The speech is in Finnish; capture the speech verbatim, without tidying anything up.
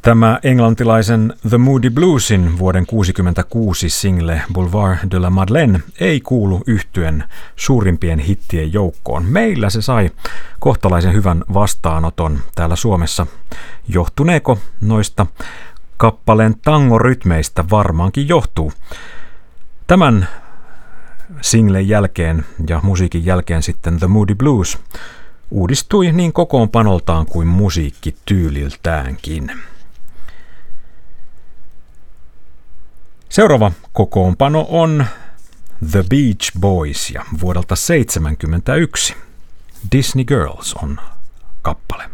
Tämä englantilaisen The Moody Bluesin vuoden kuusikymmentäkuusi single Boulevard de la Madeleine ei kuulu yhtyen suurimpien hittien joukkoon. Meillä se sai kohtalaisen hyvän vastaanoton täällä Suomessa. Johtuneeko noista kappaleen tangorytmeistä? Varmaankin johtuu. Tämän singlen jälkeen ja musiikin jälkeen sitten The Moody Blues uudistui niin kokoonpanoltaan kuin musiikkityyliltäänkin. Seuraava kokoonpano on The Beach Boys ja vuodelta seitsemänkymmentäyksi Disney Girls on kappale.